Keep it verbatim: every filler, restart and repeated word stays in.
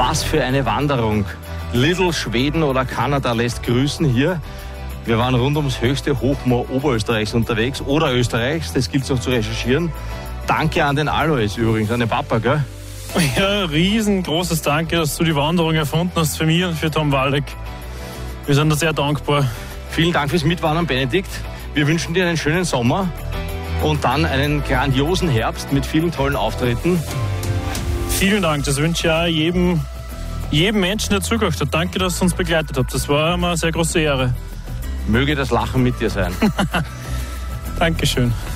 Was für eine Wanderung. Lidl, Schweden oder Kanada lässt grüßen hier. Wir waren rund ums höchste Hochmoor Oberösterreichs unterwegs oder Österreichs, das gilt es noch zu recherchieren. Danke an den Alois übrigens, an den Papa, gell? Ja, riesengroßes Danke, dass du die Wanderung erfunden hast für mich und für Tom Waldeck. Wir sind da sehr dankbar. Vielen Dank fürs Mitwandern, Benedikt. Wir wünschen dir einen schönen Sommer und dann einen grandiosen Herbst mit vielen tollen Auftritten. Vielen Dank, das wünsche ich auch jedem, jedem Menschen, der zugehört hat. Danke, dass ihr uns begleitet habt. Das war mir eine sehr große Ehre. Möge das Lachen mit dir sein. Dankeschön.